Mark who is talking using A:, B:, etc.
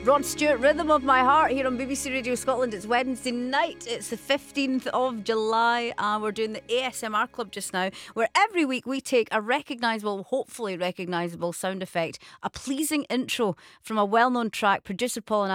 A: Rod Stewart, Rhythm of My Heart here on BBC Radio Scotland. It's Wednesday night. It's the 15th of July. We're doing the ASMR Club just now, where every week we take a recognisable, hopefully recognisable sound effect, a pleasing intro from a well-known track. Producer Paul and